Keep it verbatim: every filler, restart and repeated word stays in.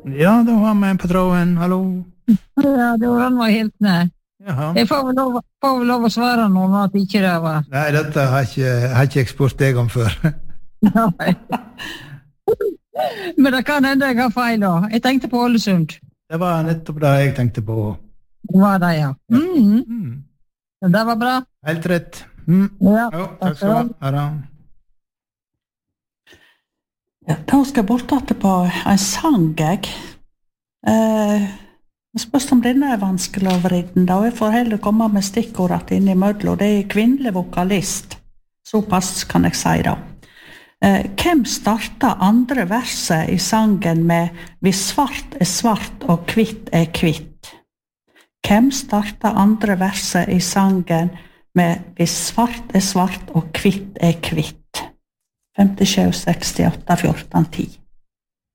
Ja, då har man på tråden. Hallå? Ja, då var man helt nær. Jaha. Jeg får vel lov, får vel lov å svare noen at ikke det var. Nei, dette har ikke, har ikke jeg spurt deg om før. Nei. Men det kan hende jeg har feil da. Jeg tenkte på Ålesund. Det var nettopp det jeg tenkte på. Det var det, ja. Mm. Mm. Det var bra. Helt rett. Mm. Ja, Jo, takk skal du ha. Ha det. Ja, da skal jeg bort til på en sang, jeg. Eh, jeg spørs om denne er vanskelig å vride, da. Jeg får heller komme med stikkordet inn i mødlo. Det er kvinnelig vokalist. Såpass kan jeg si da. Eh, hvem startet andre verset i sangen med «Hvis svart er svart og kvitt er kvitt»? Hvem startet andre verset i sangen med «Hvis svart er svart og kvitt er kvitt»? fem sju seks åtte fjorten ti